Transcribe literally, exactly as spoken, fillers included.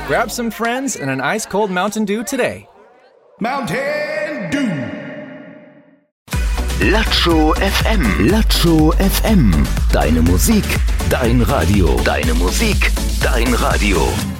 Grab some friends and an ice-cold Mountain Dew today. Mountain Dew. Latscho F M. Latscho F M. Deine Musik, dein Radio. Deine Musik, dein Radio.